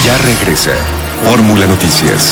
Ya regresa Fórmula Noticias.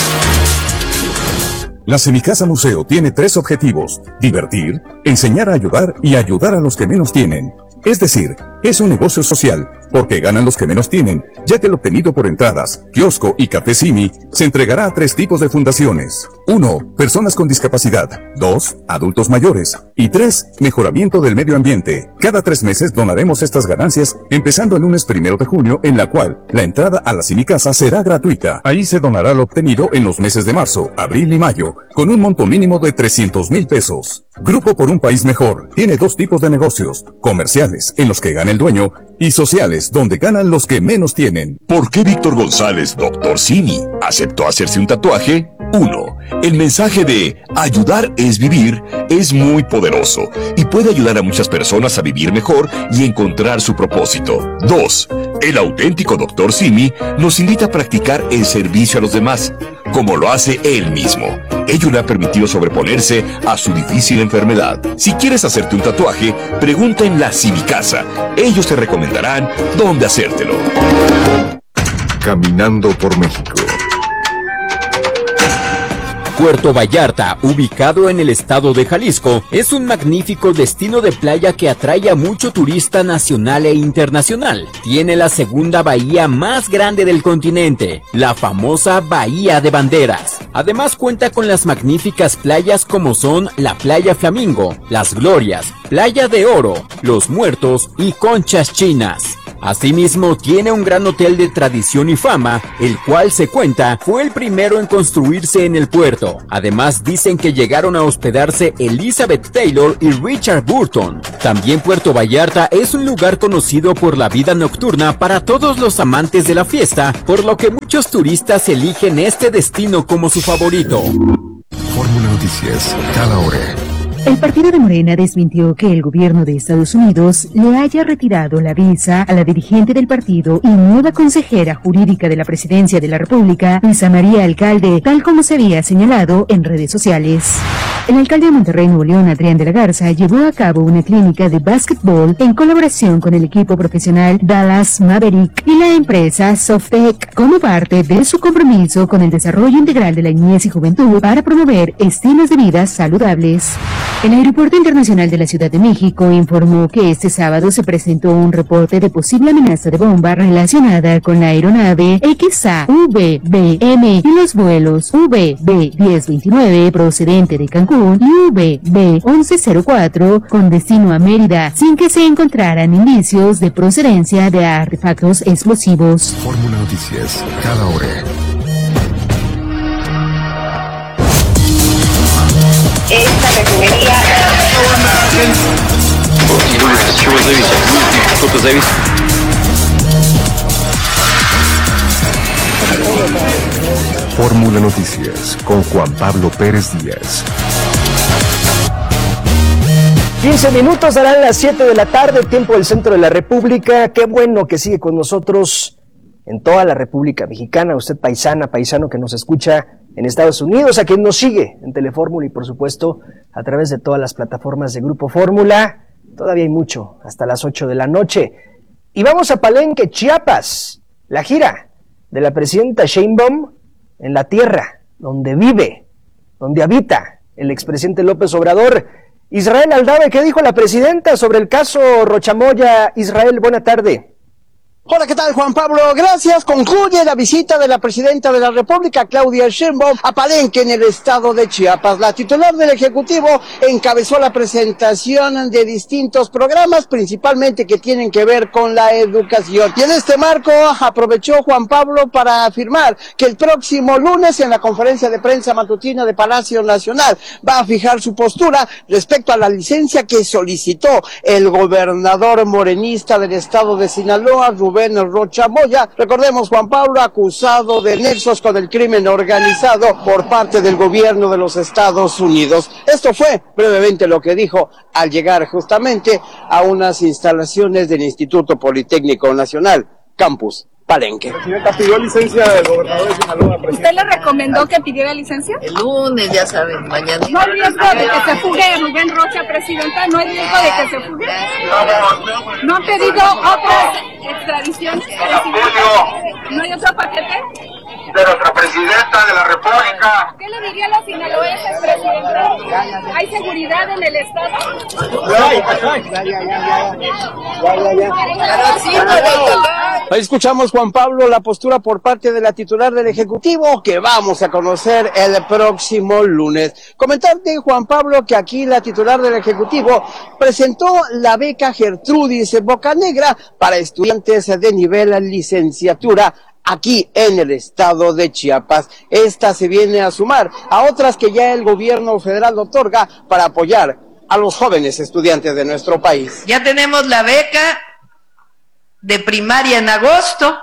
La Semicasa Museo tiene 3 objetivos: divertir, enseñar a ayudar y ayudar a los que menos tienen. Es decir, es un negocio social, porque ganan los que menos tienen, ya que el obtenido por entradas, kiosco y café Simi se entregará a 3 tipos de fundaciones. 1. Personas con discapacidad. 2. Adultos mayores. Y 3. Mejoramiento del medio ambiente. Cada 3 meses donaremos estas ganancias, empezando el lunes 1 de junio, en la cual la entrada a la Semicasa será gratuita. Ahí se donará lo obtenido en los meses de marzo, abril y mayo, con un monto mínimo de 300,000 pesos. Grupo por un País Mejor tiene 2 tipos de negocios: comerciales, en los que gana el dueño, y sociales, donde ganan los que menos tienen. ¿Por qué Víctor González, Dr. Simi, aceptó hacerse un tatuaje? 1. El mensaje de ayudar es vivir es muy poderoso y puede ayudar a muchas personas a vivir mejor y encontrar su propósito. 2. El auténtico Dr. Simi nos invita a practicar el servicio a los demás, como lo hace él mismo. Ello le ha permitido sobreponerse a su difícil enfermedad. Si quieres hacerte un tatuaje, pregunta en la Semicasa. Ellos te recomendarán dónde hacértelo. Caminando por México. Puerto Vallarta, ubicado en el estado de Jalisco, es un magnífico destino de playa que atrae a mucho turista nacional e internacional. Tiene la segunda bahía más grande del continente, la famosa Bahía de Banderas. Además cuenta con las magníficas playas como son la Playa Flamingo, Las Glorias, Playa de Oro, Los Muertos y Conchas Chinas. Asimismo, tiene un gran hotel de tradición y fama, el cual se cuenta fue el primero en construirse en el puerto. Además, dicen que llegaron a hospedarse Elizabeth Taylor y Richard Burton. También Puerto Vallarta es un lugar conocido por la vida nocturna para todos los amantes de la fiesta, por lo que muchos turistas eligen este destino como su favorito. Fórmula Noticias, cada hora. El partido de Morena desmintió que el gobierno de Estados Unidos le haya retirado la visa a la dirigente del partido y nueva consejera jurídica de la Presidencia de la República, Luisa María Alcalde, tal como se había señalado en redes sociales. El alcalde de Monterrey, Nuevo León, Adrián de la Garza, llevó a cabo una clínica de básquetbol en colaboración con el equipo profesional Dallas Maverick y la empresa Softec, como parte de su compromiso con el desarrollo integral de la niñez y juventud para promover estilos de vida saludables. El Aeropuerto Internacional de la Ciudad de México informó que este sábado se presentó un reporte de posible amenaza de bomba relacionada con la aeronave XA-VBM y los vuelos VB1029 procedente de Cancún y VB1104 con destino a Mérida, sin que se encontraran indicios de procedencia de artefactos explosivos. Fórmula Noticias, cada hora. Esta refinería. Fórmula Noticias con Juan Pablo Pérez Díaz. 15 minutos, darán las 7 de la tarde, tiempo del centro de la República. Qué bueno que sigue con nosotros en toda la República Mexicana. Usted paisana, paisano que nos escucha en Estados Unidos, a quien nos sigue en Telefórmula y por supuesto a través de todas las plataformas de Grupo Fórmula. Todavía hay mucho, hasta las 8 de la noche. Y vamos a Palenque, Chiapas, la gira de la presidenta Sheinbaum en la tierra donde vive, donde habita el expresidente López Obrador. Israel Aldave, ¿qué dijo la presidenta sobre el caso Rochamoya? Israel, buena tarde. Hola, ¿qué tal, Juan Pablo? Gracias. Concluye la visita de la presidenta de la República, Claudia Sheinbaum, a Palenque, en el estado de Chiapas. La titular del Ejecutivo encabezó la presentación de distintos programas, principalmente que tienen que ver con la educación. Y en este marco aprovechó Juan Pablo para afirmar que el próximo lunes, en la conferencia de prensa matutina de Palacio Nacional, va a fijar su postura respecto a la licencia que solicitó el gobernador morenista del estado de Sinaloa, Rubén Rochamoya. Recordemos, Juan Pablo, acusado de nexos con el crimen organizado por parte del gobierno de los Estados Unidos. Esto fue brevemente lo que dijo al llegar justamente a unas instalaciones del Instituto Politécnico Nacional, Campus Palenque. Presidenta, ¿pidió licencia del gobernador de Sinaloa? ¿Usted le recomendó que pidiera licencia? El lunes, ya saben, mañana. ¿No hay riesgo de que se fugue Rubén Rocha, presidenta? ¿No hay riesgo de que se fugue? ¿No han pedido otras extradiciones, presidenta? ¿No hay otro paquete? De nuestra presidenta de la República. ¿Qué le diría a los sinaloenses, presidente? ¿Hay seguridad en el estado? Ahí escuchamos, Juan Pablo, la postura por parte de la titular del Ejecutivo que vamos a conocer el próximo lunes. Comentarte, Juan Pablo, que aquí la titular del Ejecutivo presentó la beca Gertrudis Bocanegra para estudiantes de nivel licenciatura aquí en el estado de Chiapas. Esta se viene a sumar a otras que ya el gobierno federal otorga para apoyar a los jóvenes estudiantes de nuestro país. Ya tenemos la beca de primaria en agosto.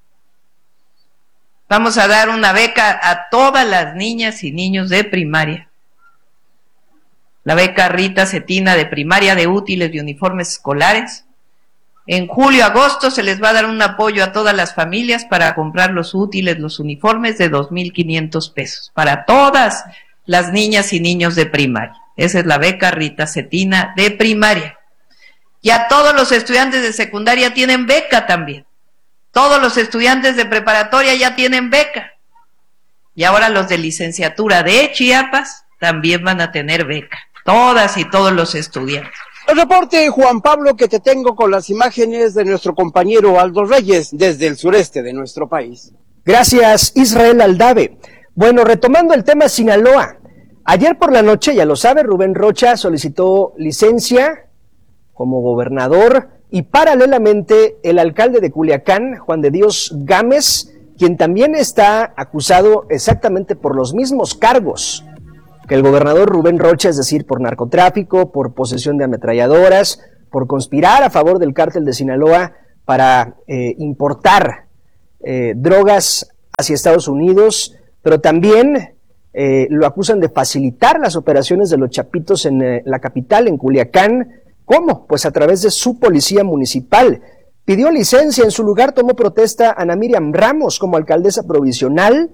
Vamos a dar una beca a todas las niñas y niños de primaria. La beca Rita Cetina de primaria de útiles y uniformes escolares. En julio, agosto se les va a dar un apoyo a todas las familias para comprar los útiles, los uniformes de 2,500 pesos para todas las niñas y niños de primaria. Esa es la beca Rita Cetina de primaria. Ya todos los estudiantes de secundaria tienen beca también. Todos los estudiantes de preparatoria ya tienen beca. Y ahora los de licenciatura de Chiapas también van a tener beca. Todas y todos los estudiantes. El reporte, Juan Pablo, que te tengo con las imágenes de nuestro compañero Aldo Reyes desde el sureste de nuestro país. Gracias, Israel Aldave. Bueno, retomando el tema Sinaloa. Ayer por la noche, ya lo sabe, Rubén Rocha solicitó licencia como gobernador y paralelamente el alcalde de Culiacán, Juan de Dios Gámez, quien también está acusado exactamente por los mismos cargos que el gobernador Rubén Rocha, es decir, por narcotráfico, por posesión de ametralladoras, por conspirar a favor del cártel de Sinaloa para importar drogas hacia Estados Unidos, pero también lo acusan de facilitar las operaciones de los chapitos en la capital, en Culiacán. ¿Cómo? Pues a través de su policía municipal. Pidió licencia, en su lugar tomó protesta Ana Miriam Ramos como alcaldesa provisional.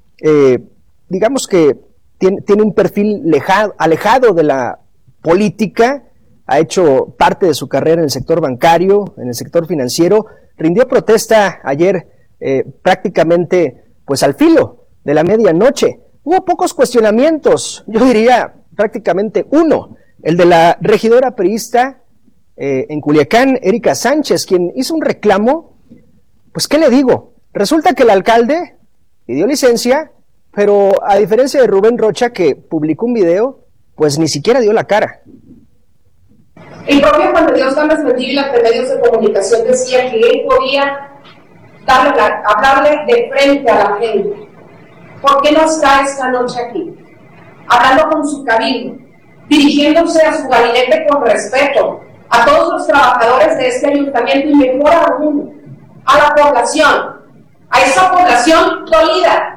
Digamos que tiene un perfil alejado de la política, ha hecho parte de su carrera en el sector bancario, en el sector financiero. Rindió protesta ayer prácticamente pues al filo de la medianoche. Hubo pocos cuestionamientos, yo diría prácticamente uno, el de la regidora priista en Culiacán, Erika Sánchez, quien hizo un reclamo. Pues, ¿qué le digo? Resulta que el alcalde pidió licencia, pero a diferencia de Rubén Rocha, que publicó un video, pues ni siquiera dio la cara. El propio Juan de Dios Gámez Medina ante medios de comunicación decía que él podía hablarle de frente a la gente. ¿Por qué no está esta noche aquí? Hablando con su cabildo, dirigiéndose a su gabinete con respeto, a todos los trabajadores de este ayuntamiento y mejor aún, a la población, a esa población dolida.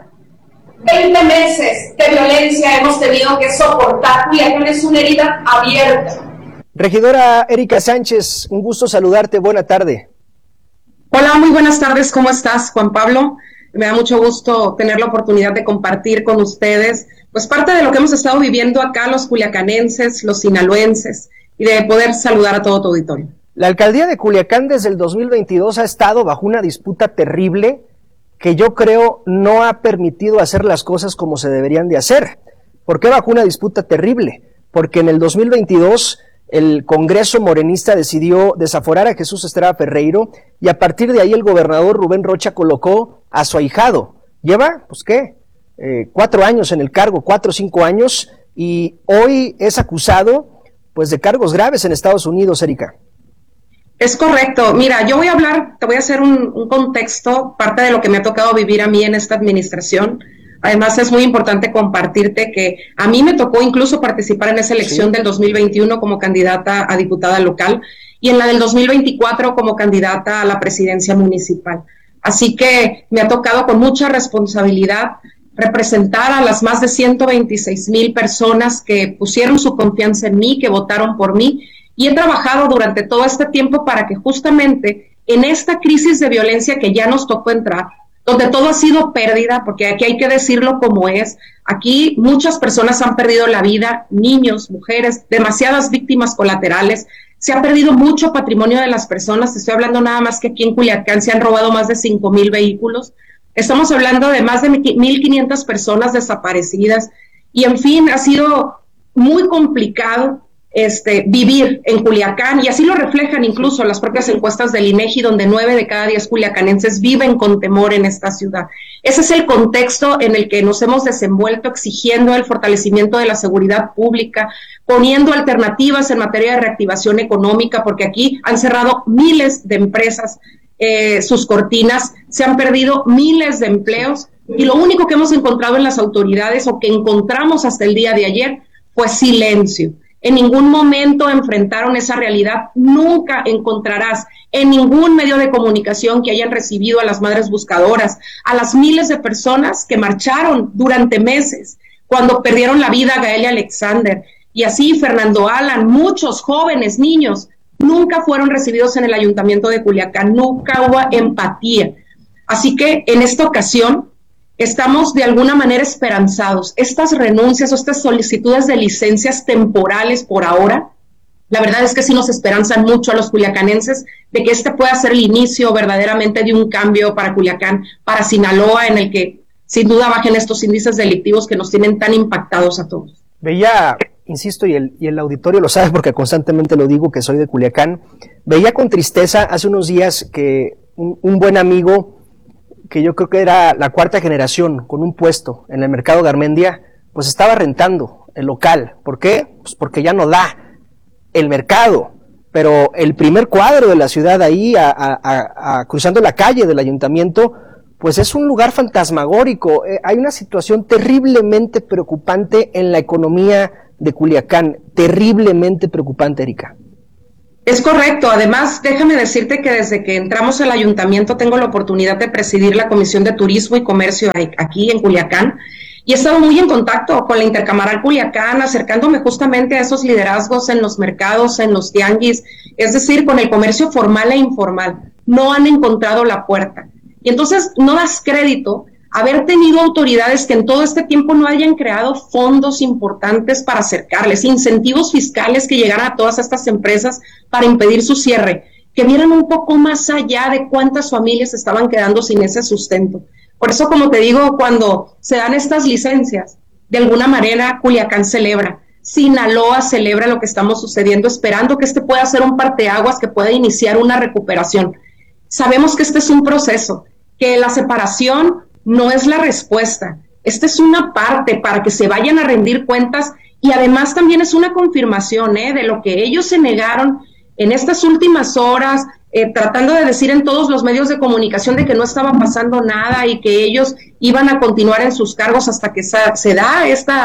20 meses de violencia hemos tenido que soportar. Culiacán es una herida abierta. Regidora Erika Sánchez, un gusto saludarte, buena tarde. Hola, muy buenas tardes, ¿cómo estás, Juan Pablo? Me da mucho gusto tener la oportunidad de compartir con ustedes, pues parte de lo que hemos estado viviendo acá los culiacanenses, los sinaloenses, y de poder saludar a todo tu auditorio. La alcaldía de Culiacán desde el 2022 ha estado bajo una disputa terrible que yo creo no ha permitido hacer las cosas como se deberían de hacer. ¿Por qué bajo una disputa terrible? Porque en el 2022 el Congreso morenista decidió desaforar a Jesús Estrada Ferreiro y a partir de ahí el gobernador Rubén Rocha colocó a su ahijado. Lleva, pues qué, 4 años en el cargo, 4 o 5 años, y hoy es acusado pues de cargos graves en Estados Unidos, Erika. Es correcto. Mira, yo voy a hablar, te voy a hacer un contexto, parte de lo que me ha tocado vivir a mí en esta administración. Además, es muy importante compartirte que a mí me tocó incluso participar en esa elección del 2021 como candidata a diputada local y en la del 2024 como candidata a la presidencia municipal. Así que me ha tocado con mucha responsabilidad representar a las más de 126,000 personas que pusieron su confianza en mí, que votaron por mí, y he trabajado durante todo este tiempo para que justamente en esta crisis de violencia que ya nos tocó entrar, donde todo ha sido pérdida, porque aquí hay que decirlo como es, aquí muchas personas han perdido la vida, niños, mujeres, demasiadas víctimas colaterales, Se ha perdido mucho patrimonio de las personas. Te estoy hablando nada más que aquí en Culiacán se han robado más de 5,000 vehículos. Estamos hablando de más de 1,500 personas desaparecidas. Y en fin, ha sido muy complicado vivir en Culiacán, y así lo reflejan incluso las propias encuestas del INEGI, donde 9 de cada 10 culiacanenses viven con temor en esta ciudad. Ese es el contexto en el que nos hemos desenvuelto, exigiendo el fortalecimiento de la seguridad pública, poniendo alternativas en materia de reactivación económica, porque aquí han cerrado miles de empresas sus cortinas, se han perdido miles de empleos, y lo único que hemos encontrado en las autoridades, o que encontramos hasta el día de ayer, fue silencio. En ningún momento enfrentaron esa realidad. Nunca encontrarás en ningún medio de comunicación que hayan recibido a las madres buscadoras, a las miles de personas que marcharon durante meses, cuando perdieron la vida Gaelia Alexander, y así Fernando Alan, muchos jóvenes, niños, nunca fueron recibidos en el Ayuntamiento de Culiacán, nunca hubo empatía. Así que en esta ocasión estamos de alguna manera esperanzados. Estas renuncias o estas solicitudes de licencias temporales por ahora, la verdad es que sí nos esperanzan mucho a los culiacanenses de que este pueda ser el inicio verdaderamente de un cambio para Culiacán, para Sinaloa, en el que sin duda bajen estos índices delictivos que nos tienen tan impactados a todos. Veía, insisto, y el auditorio lo sabe porque constantemente lo digo, que soy de Culiacán, veía con tristeza hace unos días que un buen amigo, que yo creo que era la 4ª generación, con un puesto en el mercado Garmendia, pues estaba rentando el local. ¿Por qué? Pues porque ya no da el mercado, pero el primer cuadro de la ciudad ahí, cruzando la calle del ayuntamiento, pues es un lugar fantasmagórico. Hay una situación terriblemente preocupante en la economía de Culiacán, terriblemente preocupante, Erika. Es correcto. Además, déjame decirte que desde que entramos al ayuntamiento tengo la oportunidad de presidir la Comisión de Turismo y Comercio aquí en Culiacán, y he estado muy en contacto con la Intercamaral Culiacán, acercándome justamente a esos liderazgos en los mercados, en los tianguis, es decir, con el comercio formal e informal. No han encontrado la puerta. Y entonces no das crédito haber tenido autoridades que en todo este tiempo no hayan creado fondos importantes para acercarles, incentivos fiscales que llegaran a todas estas empresas para impedir su cierre, que vieran un poco más allá de cuántas familias estaban quedando sin ese sustento. Por eso, como te digo, cuando se dan estas licencias, de alguna manera Culiacán celebra, Sinaloa celebra lo que estamos sucediendo, esperando que este pueda ser un parteaguas que pueda iniciar una recuperación. Sabemos que este es un proceso, que la separación no es la respuesta. Esta es una parte para que se vayan a rendir cuentas, y además también es una confirmación de lo que ellos se negaron en estas últimas horas, tratando de decir en todos los medios de comunicación de que no estaba pasando nada y que ellos iban a continuar en sus cargos hasta que se da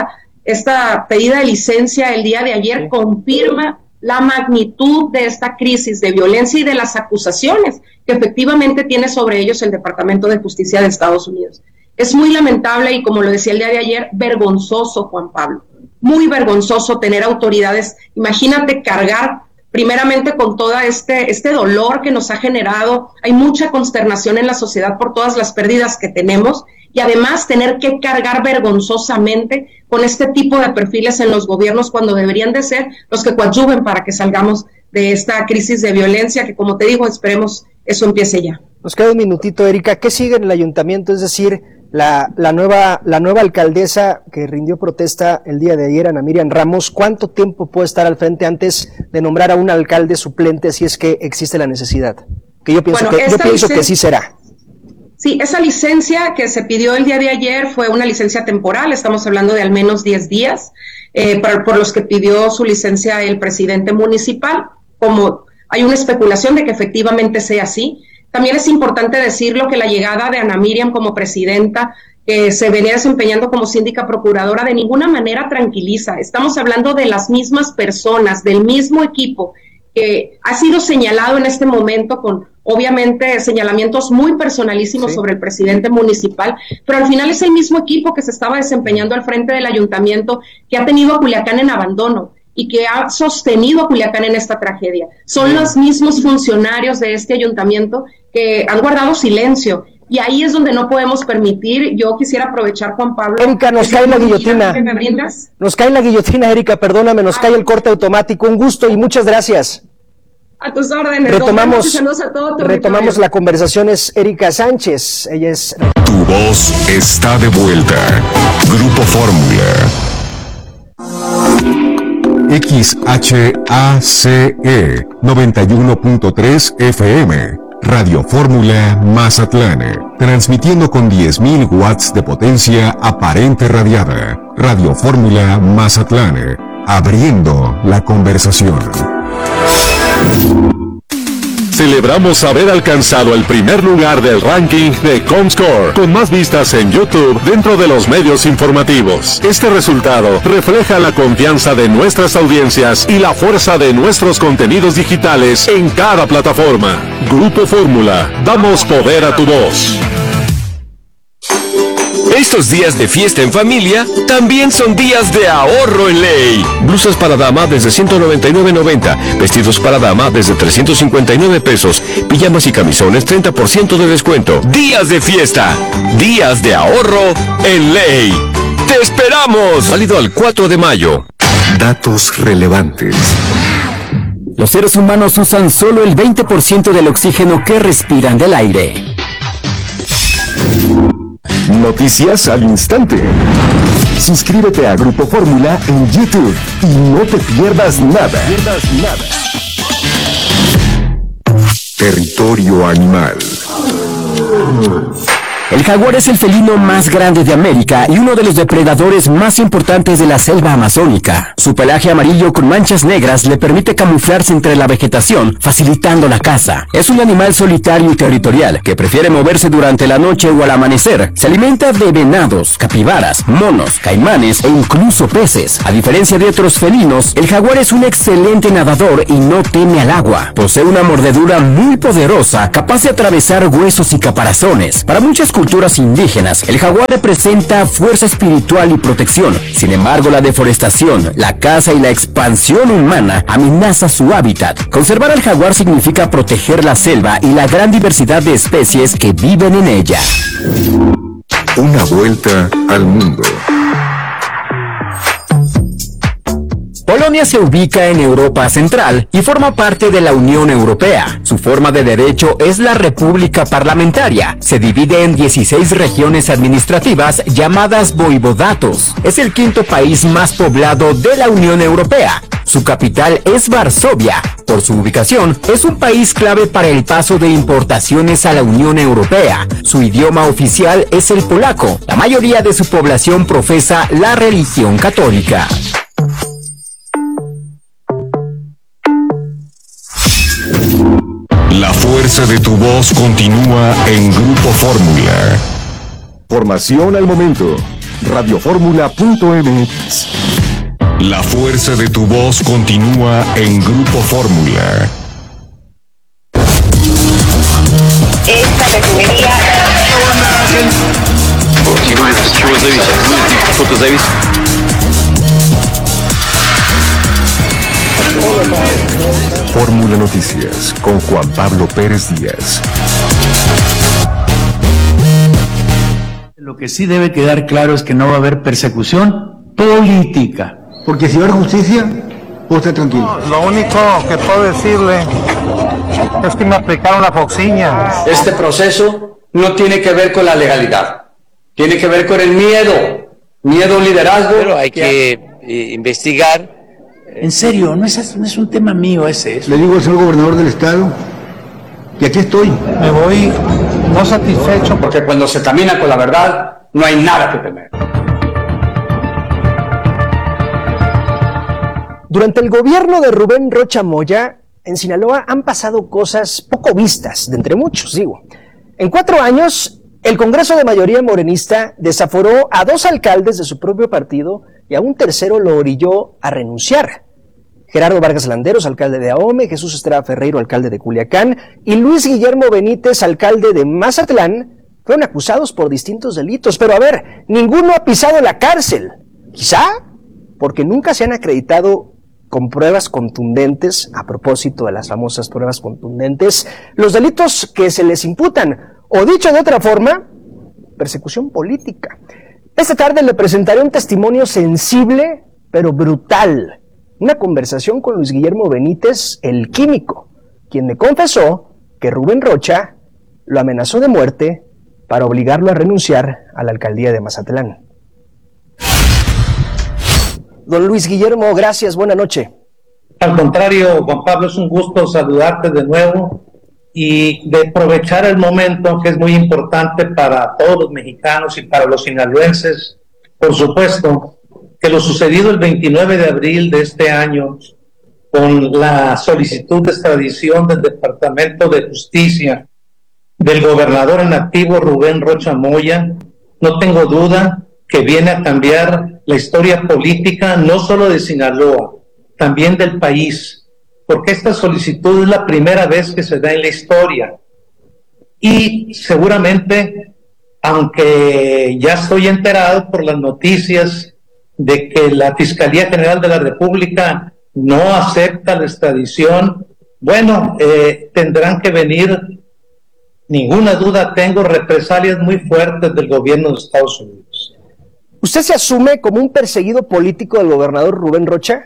esta pedida de licencia el día de ayer. Confirma la magnitud de esta crisis de violencia y de las acusaciones que efectivamente tiene sobre ellos el Departamento de Justicia de Estados Unidos. Es muy lamentable y, como lo decía el día de ayer, vergonzoso, Juan Pablo, muy vergonzoso tener autoridades. Imagínate cargar primeramente con todo este dolor que nos ha generado. Hay mucha consternación en la sociedad por todas las pérdidas que tenemos, y además tener que cargar vergonzosamente con este tipo de perfiles en los gobiernos, cuando deberían de ser los que coadyuven para que salgamos de esta crisis de violencia, que, como te digo, esperemos eso empiece ya. Nos queda un minutito, Erika. ¿Qué sigue en el ayuntamiento? Es decir, la nueva alcaldesa que rindió protesta el día de ayer, Ana Miriam Ramos, ¿cuánto tiempo puede estar al frente antes de nombrar a un alcalde suplente, si es que existe la necesidad? Que yo pienso, que sí será. Sí, esa licencia que se pidió el día de ayer fue una licencia temporal, estamos hablando de al menos 10 días, por los que pidió su licencia el presidente municipal. Como hay una especulación de que efectivamente sea así, también es importante decirlo que la llegada de Ana Miriam como presidenta, que se venía desempeñando como síndica procuradora, de ninguna manera tranquiliza. Estamos hablando de las mismas personas, del mismo equipo, que ha sido señalado en este momento con, obviamente, señalamientos muy personalísimos sobre el presidente municipal, pero al final es el mismo equipo que se estaba desempeñando al frente del ayuntamiento, que ha tenido a Culiacán en abandono y que ha sostenido a Culiacán en esta tragedia. Son los mismos funcionarios de este ayuntamiento que han guardado silencio, y ahí es donde no podemos permitir. Yo quisiera aprovechar, Juan Pablo. Erika, nos cae la guillotina. ¿Me brindas? Nos cae la guillotina, Erika, perdóname, nos cae el corte automático. Un gusto y muchas gracias. A tus órdenes. Retomamos la conversación. Es Erika Sánchez. Ella es... Tu voz está de vuelta. Grupo Fórmula. XHACE 91.3 FM. Radio Fórmula Mazatlán. Transmitiendo con 10.000 watts de potencia aparente radiada. Radio Fórmula Mazatlán. Abriendo la conversación. Celebramos haber alcanzado el primer lugar del ranking de Comscore, con más vistas en YouTube dentro de los medios informativos. Este resultado refleja la confianza de nuestras audiencias y la fuerza de nuestros contenidos digitales en cada plataforma. Grupo Fórmula, damos poder a tu voz. Estos días de fiesta en familia también son días de ahorro en Ley. Blusas para dama desde $199.90, vestidos para dama desde $359 pesos, pijamas y camisones 30% de descuento. Días de fiesta, días de ahorro en Ley. ¡Te esperamos! Válido al 4 de mayo. Datos relevantes. Los seres humanos usan solo el 20% del oxígeno que respiran del aire. Noticias al instante. Suscríbete a Grupo Fórmula en YouTube y no te pierdas nada. Territorio animal. El jaguar es el felino más grande de América y uno de los depredadores más importantes de la selva amazónica. Su pelaje amarillo con manchas negras le permite camuflarse entre la vegetación, facilitando la caza. Es un animal solitario y territorial que prefiere moverse durante la noche o al amanecer. Se alimenta de venados, capibaras, monos, caimanes e incluso peces. A diferencia de otros felinos, el jaguar es un excelente nadador y no teme al agua. Posee una mordedura muy poderosa, capaz de atravesar huesos y caparazones. Para muchas culturas indígenas, el jaguar representa fuerza espiritual y protección. Sin embargo, la deforestación, la caza y la expansión humana amenaza su hábitat. Conservar al jaguar significa proteger la selva y la gran diversidad de especies que viven en ella. Una vuelta al mundo. Polonia se ubica en Europa Central y forma parte de la Unión Europea. Su forma de derecho es la República Parlamentaria. Se divide en 16 regiones administrativas llamadas voivodatos. Es el quinto país más poblado de la Unión Europea. Su capital es Varsovia. Por su ubicación, es un país clave para el paso de importaciones a la Unión Europea. Su idioma oficial es el polaco. La mayoría de su población profesa la religión católica. La fuerza de tu voz continúa en Grupo Fórmula. Formación al momento. Radioformula.mx. La fuerza de tu voz continúa en Grupo Fórmula. Esta refinería... Fórmula Noticias con Juan Pablo Pérez Díaz. Lo que sí debe quedar claro es que no va a haber persecución política. Porque si va a haber justicia, puedo estar tranquilo. Lo único que puedo decirle es que me aplicaron la foxiña. Este proceso no tiene que ver con la legalidad, tiene que ver con el miedo al liderazgo. Pero hay que investigar. En serio, no es un tema mío ese. Le digo al señor gobernador del estado que aquí estoy. Me voy no satisfecho. Porque cuando se camina con la verdad, no hay nada que temer. Durante el gobierno de Rubén Rocha Moya, en Sinaloa han pasado cosas poco vistas, de entre muchos, digo. En 4 años, el Congreso de mayoría morenista desaforó a 2 alcaldes de su propio partido y a un tercero lo orilló a renunciar. Gerardo Vargas Landeros, alcalde de Ahome, Jesús Estrada Ferreiro, alcalde de Culiacán, y Luis Guillermo Benítez, alcalde de Mazatlán, fueron acusados por distintos delitos. Pero a ver, ninguno ha pisado la cárcel. Quizá porque nunca se han acreditado con pruebas contundentes, a propósito de las famosas pruebas contundentes, los delitos que se les imputan, o dicho de otra forma, persecución política. Esta tarde le presentaré un testimonio sensible, pero brutal. Una conversación con Luis Guillermo Benítez, el químico, quien me confesó que Rubén Rocha lo amenazó de muerte para obligarlo a renunciar a la alcaldía de Mazatlán. Don Luis Guillermo, gracias, buena noche. Al contrario, Juan Pablo, es un gusto saludarte de nuevo y de aprovechar el momento que es muy importante para todos los mexicanos y para los sinaloenses. Por supuesto, que lo sucedido el 29 de abril de este año con la solicitud de extradición del Departamento de Justicia del gobernador en activo Rubén Rocha Moya, no tengo duda que viene a cambiar la historia política no solo de Sinaloa, también del país, porque esta solicitud es la primera vez que se da en la historia. Y seguramente, aunque ya estoy enterado por las noticias de que la Fiscalía General de la República no acepta la extradición, bueno, tendrán que venir, ninguna duda tengo, represalias muy fuertes del gobierno de Estados Unidos. ¿Usted se asume como un perseguido político del gobernador Rubén Rocha?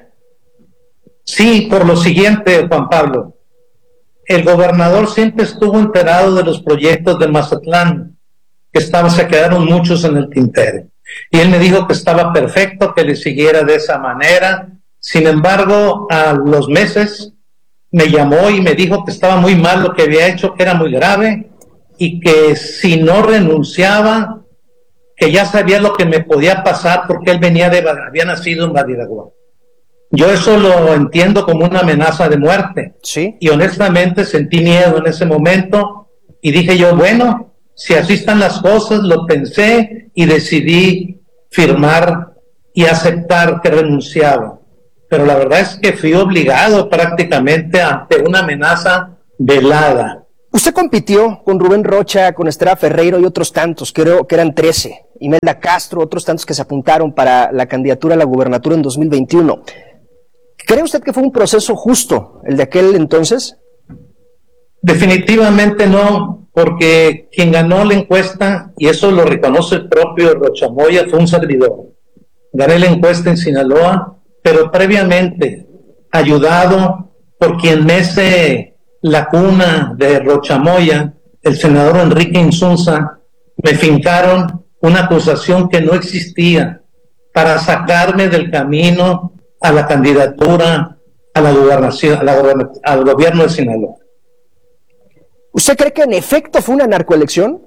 Sí, por lo siguiente, Juan Pablo. El gobernador siempre estuvo enterado de los proyectos de Mazatlán, que se quedaron muchos en el tintero. Y él me dijo que estaba perfecto, que le siguiera de esa manera. Sin embargo, a los meses me llamó y me dijo que estaba muy mal lo que había hecho, que era muy grave, y que si no renunciaba, que ya sabía lo que me podía pasar porque él había nacido en Badiraguato. Yo eso lo entiendo como una amenaza de muerte. Sí. Y honestamente sentí miedo en ese momento y dije yo, bueno, si así están las cosas, lo pensé y decidí firmar y aceptar que renunciaba. Pero la verdad es que fui obligado prácticamente ante una amenaza velada. Usted compitió con Rubén Rocha, con Estrada Ferreiro y otros tantos, creo que eran 13. Imelda Castro, otros tantos que se apuntaron para la candidatura a la gubernatura en 2021. ¿Cree usted que fue un proceso justo el de aquel entonces? Definitivamente no, porque quien ganó la encuesta, y eso lo reconoce el propio Rocha Moya, fue un servidor. Gané la encuesta en Sinaloa, pero previamente ayudado por quien mece la cuna de Rocha Moya, el senador Enrique Insunza, me fincaron una acusación que no existía para sacarme del camino a la candidatura a la gobernación, al gobierno de Sinaloa. ¿Usted cree que en efecto fue una narcoelección?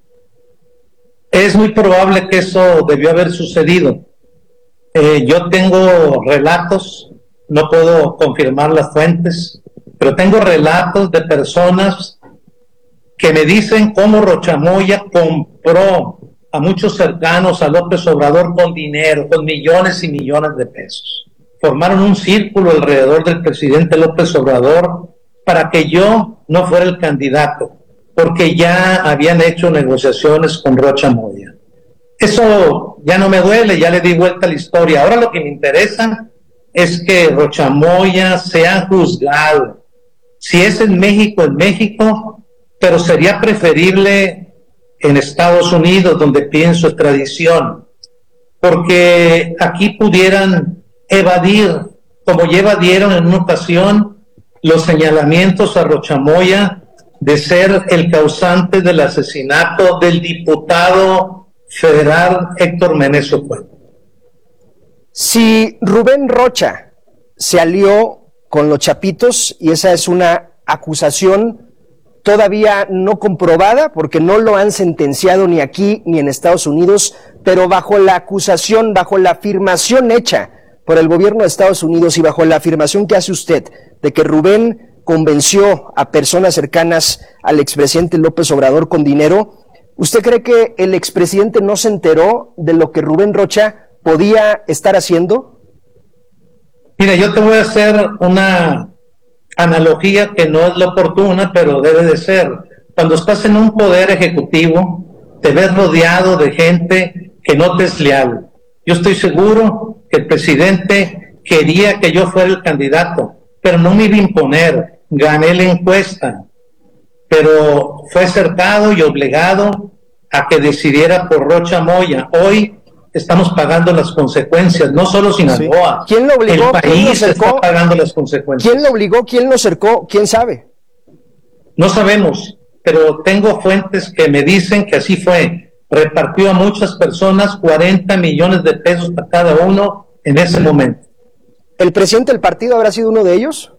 Es muy probable que eso debió haber sucedido. Yo tengo relatos, no puedo confirmar las fuentes, pero tengo relatos de personas que me dicen cómo Rocha Moya compró a muchos cercanos a López Obrador con dinero, con millones y millones de pesos. Formaron un círculo alrededor del presidente López Obrador para que yo no fuera el candidato, porque ya habían hecho negociaciones con Rocha Moya. Eso ya no me duele, ya le di vuelta a la historia. Ahora lo que me interesa es que Rocha Moya sea juzgado. Si es en México, pero sería preferible en Estados Unidos, donde piden su extradición, porque aquí pudieran evadir, como ya evadieron en una ocasión, los señalamientos a Rocha Moya de ser el causante del asesinato del diputado federal Héctor Meneses Cuellar. Si Rubén Rocha se alió con los Chapitos, y esa es una acusación todavía no comprobada, porque no lo han sentenciado ni aquí ni en Estados Unidos, pero bajo la acusación, bajo la afirmación hecha por el gobierno de Estados Unidos y bajo la afirmación que hace usted de que Rubén convenció a personas cercanas al expresidente López Obrador con dinero, ¿usted cree que el expresidente no se enteró de lo que Rubén Rocha podía estar haciendo? Mira, yo te voy a hacer una analogía que no es la oportuna, pero debe de ser. Cuando estás en un poder ejecutivo, te ves rodeado de gente que no te es leal. Yo estoy seguro que el presidente quería que yo fuera el candidato, pero no me iba a imponer. Gané la encuesta, pero fue cercado y obligado a que decidiera por Rocha Moya. Hoy estamos pagando las consecuencias, no solo Sinaloa. ¿Quién lo obligó? El país está pagando las consecuencias. ¿Quién lo obligó? ¿Quién lo cercó? ¿Quién sabe? No sabemos, pero tengo fuentes que me dicen que así fue. Repartió a muchas personas 40 millones de pesos para cada uno en ese momento. ¿El presidente del partido habrá sido uno de ellos?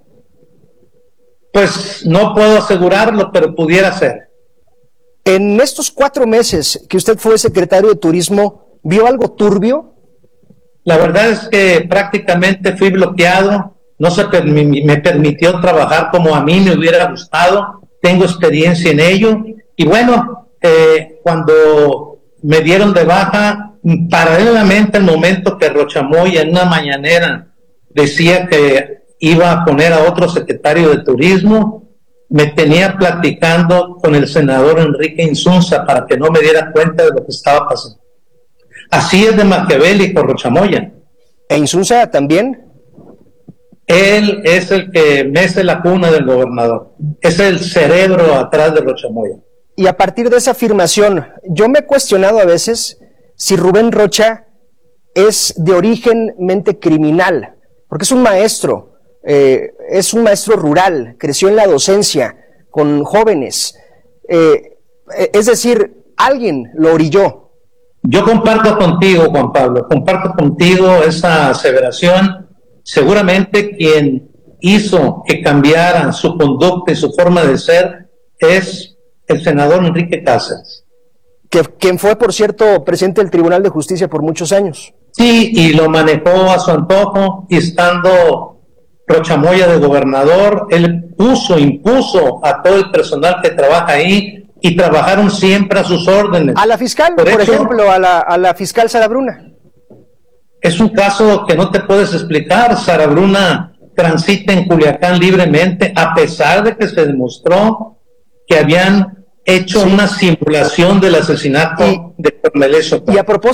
Pues no puedo asegurarlo, pero pudiera ser. En estos 4 meses que usted fue secretario de Turismo, ¿vio algo turbio? La verdad es que prácticamente fui bloqueado, no se me permitió trabajar como a mí me hubiera gustado, tengo experiencia en ello, y bueno, cuando me dieron de baja, paralelamente al momento que Rochamoya en una mañanera decía que iba a poner a otro secretario de Turismo, me tenía platicando con el senador Enrique Insunza para que no me diera cuenta de lo que estaba pasando. Así es de maquiavélico Rochamoya. ¿E Insunza también? Él es el que mece la cuna del gobernador. Es el cerebro atrás de Rochamoya. Y a partir de esa afirmación, yo me he cuestionado a veces si Rubén Rocha es de origen mente criminal, porque es un maestro rural, creció en la docencia, con jóvenes. Es decir, alguien lo orilló. Yo comparto contigo, Juan Pablo, comparto contigo esa aseveración. Seguramente quien hizo que cambiara su conducta y su forma de ser es el senador Enrique Cáceres. Quien fue, por cierto, presidente del Tribunal de Justicia por muchos años. Sí, y lo manejó a su antojo, y estando Rochamoya de gobernador, él impuso a todo el personal que trabaja ahí, y trabajaron siempre a sus órdenes. A la fiscal, por ejemplo, a la fiscal Sara Bruna. Es un caso que no te puedes explicar. Sara Bruna transita en Culiacán libremente, a pesar de que se demostró que habían hecho una simulación del asesinato de Cornelio Sotelo. Y a propósito